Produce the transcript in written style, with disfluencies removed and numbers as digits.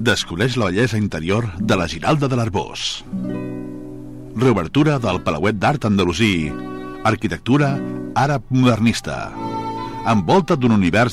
Descobreix la bellesa interior de la Giralda de l'Arboç. Reobertura del Palauet d'Art Andalusí. Arquitectura àrab modernista. Envolta't d'un univers